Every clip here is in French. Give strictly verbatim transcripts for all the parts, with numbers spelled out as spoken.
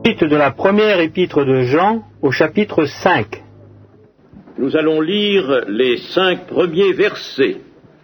Suite de la première épître de Jean au chapitre cinq. Nous allons lire les cinq premiers versets.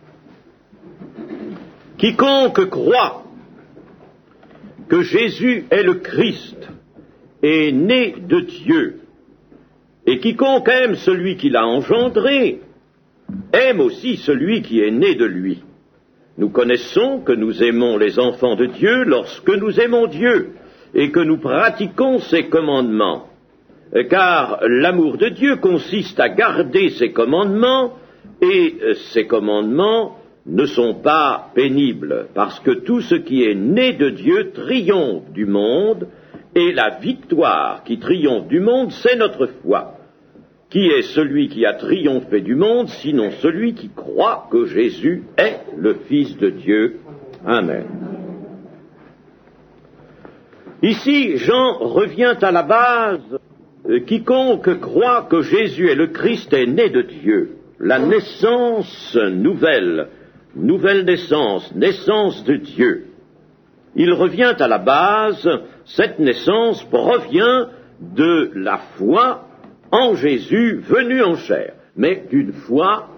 Quiconque croit que Jésus est le Christ est né de Dieu, et quiconque aime celui qui l'a engendré aime aussi celui qui est né de lui. Nous connaissons que nous aimons les enfants de Dieu lorsque nous aimons Dieu et que nous pratiquons ses commandements. Car l'amour de Dieu consiste à garder ses commandements, et ses commandements ne sont pas pénibles, parce que tout ce qui est né de Dieu triomphe du monde, et la victoire qui triomphe du monde, c'est notre foi. Qui est celui qui a triomphé du monde, sinon celui qui croit que Jésus est le Fils de Dieu? Amen. Ici, Jean revient à la base. Quiconque croit que Jésus est le Christ est né de Dieu. La naissance nouvelle, nouvelle naissance, naissance de Dieu. Il revient à la base. Cette naissance provient de la foi en Jésus venu en chair, mais d'une foi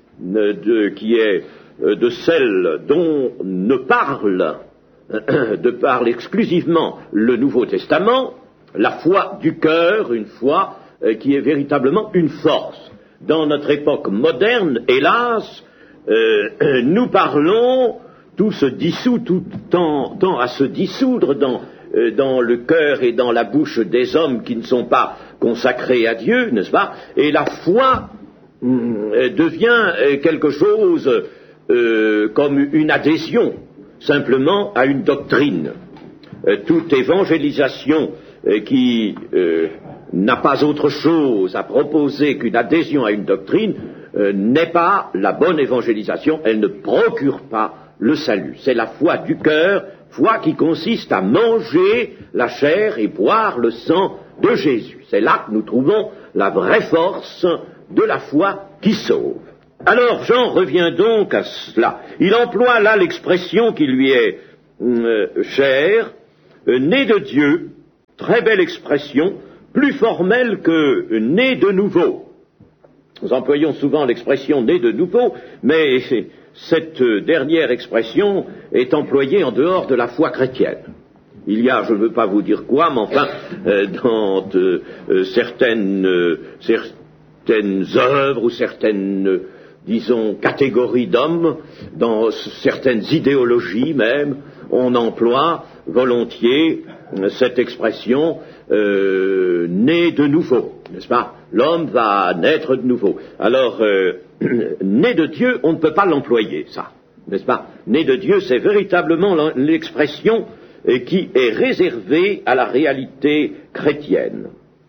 de, qui est de celle dont ne parle, de parle exclusivement le Nouveau Testament, la foi du cœur, une foi qui est véritablement une force. Dans notre époque moderne, hélas, euh, nous parlons, tout se dissout, tout tend, tend à se dissoudre dans dans le cœur et dans la bouche des hommes qui ne sont pas consacrés à Dieu, n'est-ce pas? Et la foi euh, devient quelque chose euh, comme une adhésion, simplement à une doctrine. Euh, toute évangélisation euh, qui euh, n'a pas autre chose à proposer qu'une adhésion à une doctrine euh, n'est pas la bonne évangélisation, elle ne procure pas le salut. C'est la foi du cœur, foi qui consiste à manger la chair et boire le sang de Jésus. C'est là que nous trouvons la vraie force de la foi qui sauve. Alors Jean revient donc à cela. Il emploie là l'expression qui lui est euh, chère, euh, né de Dieu, très belle expression, plus formelle que euh, né de nouveau. Nous employons souvent l'expression né de nouveau, mais cette dernière expression est employée en dehors de la foi chrétienne. Il y a, je ne veux pas vous dire quoi, mais enfin, euh, dans euh, certaines, euh, certaines œuvres ou certaines, euh, disons, catégories d'hommes, dans certaines idéologies même, on emploie volontiers euh, cette expression euh, né de nouveau, n'est-ce pas? L'homme va naître de nouveau. Alors, euh, né de Dieu, on ne peut pas l'employer, ça, n'est-ce pas? Né de Dieu, c'est véritablement l'expression euh, qui est réservée à la réalité chrétienne.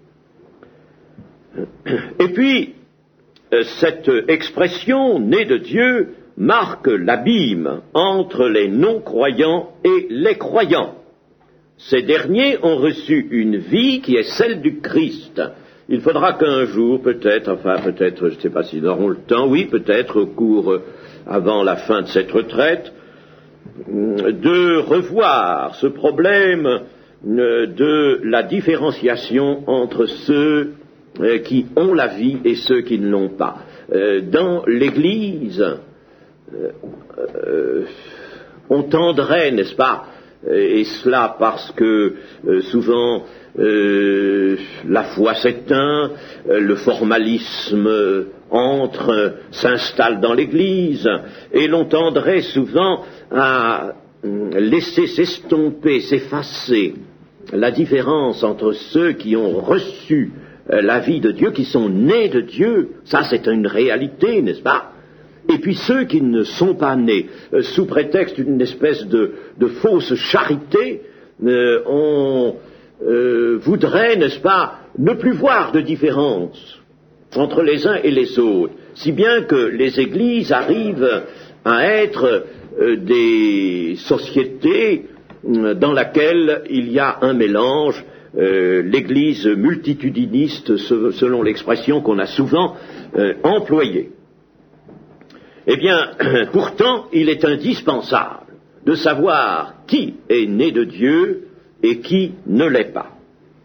Et puis, euh, cette expression, né de Dieu, marque l'abîme entre les non-croyants et les croyants. Ces derniers ont reçu une vie qui est celle du Christ. Il faudra qu'un jour, peut-être, enfin peut-être, je ne sais pas s'ils auront le temps, oui, peut-être au cours, euh, avant la fin de cette retraite, de revoir ce problème euh, de la différenciation entre ceux euh, qui ont la vie et ceux qui ne l'ont pas. Euh, dans l'Église, euh, euh, on tendrait, n'est-ce pas, et cela parce que euh, souvent euh, la foi s'éteint, euh, le formalisme euh, entre, euh, s'installe dans l'Église, et l'on tendrait souvent à euh, laisser s'estomper, s'effacer la différence entre ceux qui ont reçu euh, la vie de Dieu, qui sont nés de Dieu, ça c'est une réalité, n'est-ce pas? Et puis ceux qui ne sont pas nés, euh, sous prétexte d'une espèce de, de fausse charité, euh, on euh, voudrait, n'est-ce pas, ne plus voir de différence entre les uns et les autres, si bien que les églises arrivent à être euh, des sociétés euh, dans lesquelles il y a un mélange, euh, l'église multitudiniste, selon l'expression qu'on a souvent euh, employée. Eh bien, pourtant, il est indispensable de savoir qui est né de Dieu et qui ne l'est pas.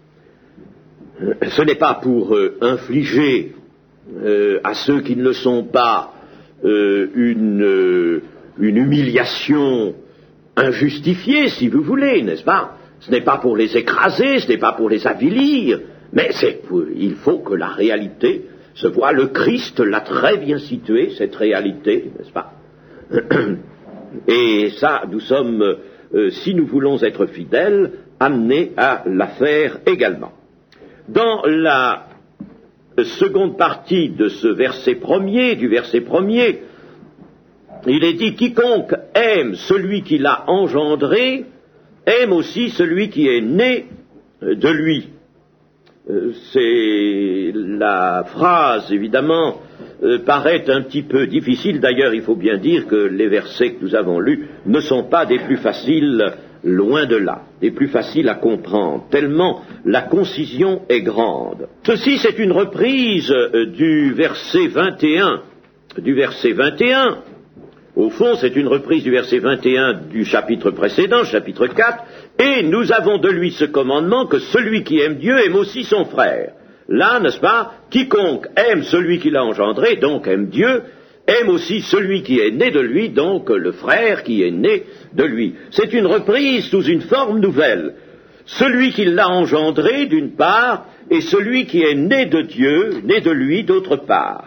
ce n'est pas pour euh, infliger euh, à ceux qui ne le sont pas euh, une, euh, une humiliation injustifiée, si vous voulez, n'est-ce pas? Ce n'est pas pour les écraser, ce n'est pas pour les avilir, mais c'est pour, il faut que la réalité se voit. Le Christ l'a très bien situé, cette réalité, n'est-ce pas? Et ça, nous sommes, euh, si nous voulons être fidèles, amenés à la faire également. Dans la seconde partie de ce verset premier, du verset premier, il est dit « Quiconque aime celui qui l'a engendré, aime aussi celui qui est né de lui. » C'est la phrase, évidemment, euh, paraît un petit peu difficile. D'ailleurs, il faut bien dire que les versets que nous avons lus ne sont pas des plus faciles, loin de là, des plus faciles à comprendre, tellement la concision est grande. Ceci, c'est une reprise euh, du verset vingt et un, du verset vingt et un. Au fond, c'est une reprise du verset vingt et un du chapitre précédent, chapitre quatre, et nous avons de lui ce commandement que celui qui aime Dieu aime aussi son frère. Là, n'est-ce pas, quiconque aime celui qui l'a engendré, donc aime Dieu, aime aussi celui qui est né de lui, donc le frère qui est né de lui. C'est une reprise sous une forme nouvelle. Celui qui l'a engendré, d'une part, et celui qui est né de Dieu, né de lui, d'autre part.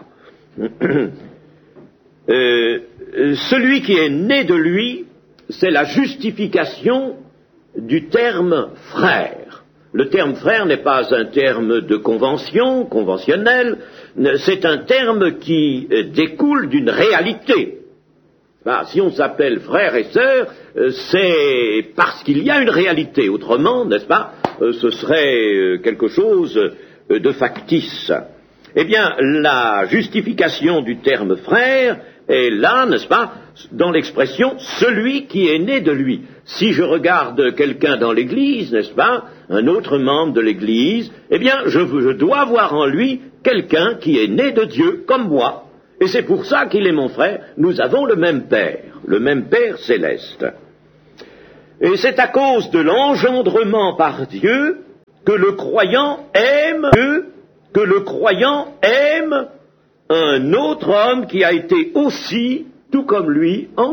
euh, celui qui est né de lui, c'est la justification du terme frère. Le terme frère n'est pas un terme de convention, conventionnel, c'est un terme qui découle d'une réalité. Ben, si on s'appelle frère et sœur, c'est parce qu'il y a une réalité. Autrement, n'est-ce pas, ce serait quelque chose de factice. Eh bien, la justification du terme frère est là, n'est-ce pas, dans l'expression « celui qui est né de lui ». Si je regarde quelqu'un dans l'Église, n'est-ce pas, un autre membre de l'Église, eh bien, je, je dois voir en lui quelqu'un qui est né de Dieu, comme moi. Et c'est pour ça qu'il est mon frère. Nous avons le même Père, le même Père céleste. Et c'est à cause de l'engendrement par Dieu que le croyant aime Dieu, que le croyant aime un autre homme qui a été aussi, tout comme lui,